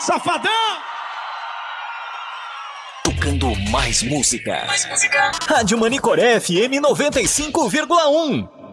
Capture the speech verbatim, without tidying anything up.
Safadão! Tocando mais música. Mais música. Rádio Manicoré F M noventa e cinco vírgula um.